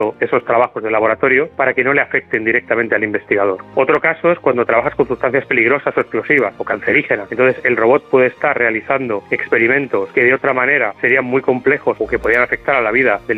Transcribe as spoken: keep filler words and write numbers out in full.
esos trabajos de laboratorio para que no le afecten directamente al investigador. Otro caso es cuando trabajas con sustancias peligrosas o explosivas o cancerígenas. Entonces el robot puede estar realizando experimentos que de otra manera serían muy complejos o que podrían afectar a la vida del